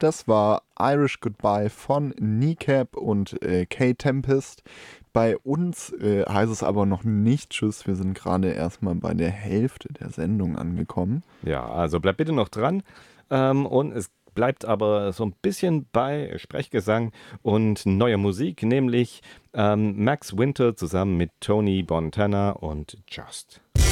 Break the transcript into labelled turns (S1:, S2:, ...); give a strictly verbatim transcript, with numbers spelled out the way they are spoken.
S1: Das war Irish Goodbye von Kneecap und äh, K-Tempest. Bei uns äh, heißt es aber noch nicht Tschüss. Wir sind gerade erstmal bei der Hälfte der Sendung angekommen.
S2: Ja, also bleibt bitte noch dran. Ähm, und es bleibt aber so ein bisschen bei Sprechgesang und neuer Musik, nämlich ähm, Max Winter zusammen mit Tony Montana und Just.